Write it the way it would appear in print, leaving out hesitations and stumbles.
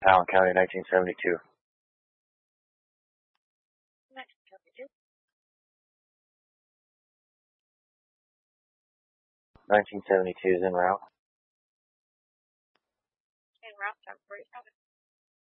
Allen County, 1972. 1972 is en route. En route, 747.